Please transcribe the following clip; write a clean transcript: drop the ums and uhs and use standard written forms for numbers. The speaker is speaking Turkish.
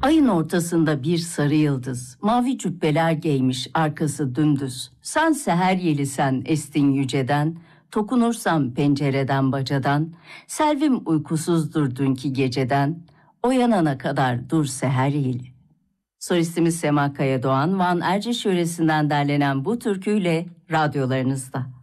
Ayın ortasında bir sarı yıldız, mavi cübbeler giymiş arkası dümdüz. Sen seher yeli sen estin yüceden, tokunursam pencereden bacadan, selvim uykusuzdur dünkü geceden, o yanana kadar dur seher yeli. Solistimiz Sema Kaya Doğan, Van Erciş yöresinden derlenen bu türküyle radyolarınızda.